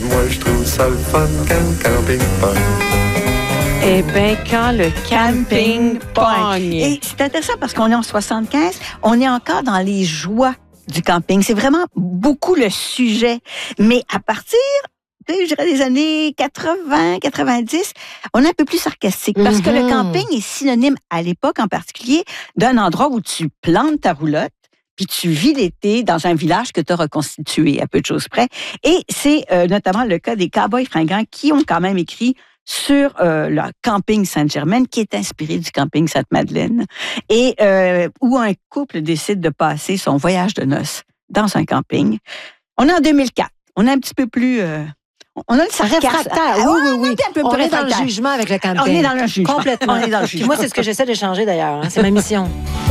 moi je trouve ça le fun quand le camping pogne. Eh bien, quand le camping pogne. Et c'est intéressant parce qu'on est en 75, on est encore dans les joies du camping. C'est vraiment beaucoup le sujet. Mais à partir, je dirais, des années 80, 90, on est un peu plus sarcastique. Parce que le camping est synonyme, à l'époque en particulier, d'un endroit où tu plantes ta roulotte, puis tu vis l'été dans un village que tu as reconstitué, à peu de choses près. Et c'est notamment le cas des Cowboys fringants qui ont quand même écrit sur le camping Sainte-Germaine, qui est inspiré du camping Sainte-Madeleine, et où un couple décide de passer son voyage de noces dans un camping. On est en 2004. On est un petit peu plus... on a le sarcasme. Réfractaire. Oui. On est dans le jugement avec le camping. On est dans le jugement. Complètement. On est dans le Puis jugement. moi, c'est ce que j'essaie de changer d'ailleurs. Hein. C'est ma mission.